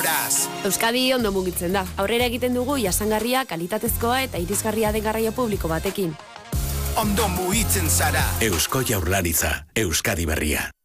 horas. Euskadi ondo mugitzen da. Aurrera egiten dugu jasangarria, kalitatezkoa eta irisgarria den garraio publiko batekin. Ondo mugitzen zara. Eusko Jaurlaritza, Euskadi berria.